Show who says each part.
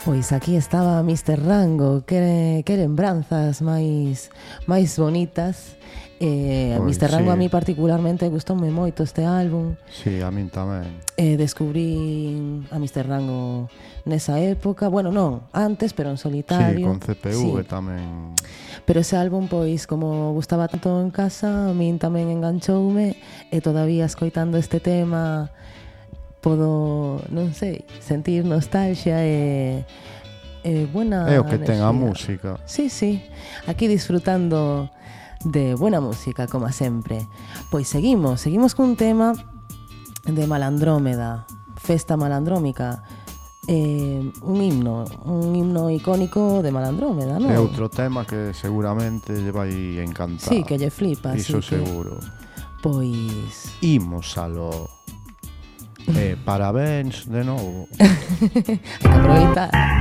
Speaker 1: Pois aquí estaba Mr. Rango, que lembranzas máis bonitas. Mr. Rango, sí. A mí particularmente gustoume moito este álbum.
Speaker 2: Sí, a min tamén.
Speaker 1: Descubrí a Mr. Rango nesa época. Bueno, non, antes, pero en solitario.
Speaker 2: Sí, con CPU
Speaker 1: sí.
Speaker 2: Tamén.
Speaker 1: Pero ese álbum, pois, como gustaba tanto en casa, a min tamén enganchoume. E todavía escoitando este tema podo, non sei, sentir nostalgia e buena
Speaker 2: É o que
Speaker 1: enerxía.
Speaker 2: ten a música.
Speaker 1: Sí, sí, aquí disfrutando de buena música, como sempre. Pois seguimos cun tema de Malandrómeda, Festa Malandrómica. Un himno icónico de Malandrómeda, non?
Speaker 2: É outro tema que seguramente lle vai encantar.
Speaker 1: Sí, que lle flipa.
Speaker 2: Iso seguro.
Speaker 1: Pois...
Speaker 2: Imos aló. Parabéns de novo.
Speaker 1: Hai que aproveitar.